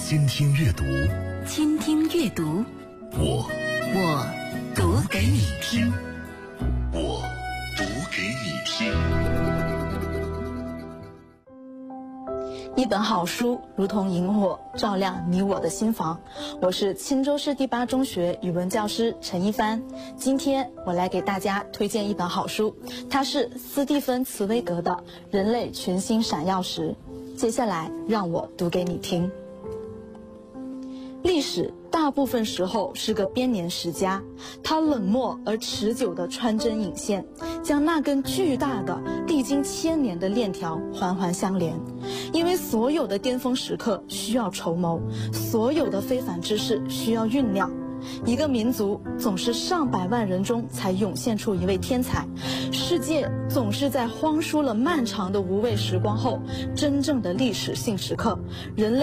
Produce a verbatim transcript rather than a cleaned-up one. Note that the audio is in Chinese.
倾听阅读， 倾听阅读， 我我读给你听， 我读给你听。 一本好书如同萤火，照亮你我的心房。我是钦州市第八中学语文教师陈一帆。今天我来给大家推荐一本好书，它是斯蒂芬·茨威格的《人类群星闪耀时》。接下来让我读给你听。历史大部分时候是个编年史家，他冷漠而持久地穿针引线，将那根巨大的历经千年的链条环环相连。因为所有的巅峰时刻需要筹谋，所有的非凡之事需要酝酿。一个民族总是上百万人中才涌现出一位天才，世界总是在荒疏了漫长的无味时光后，真正的历史性时刻，人类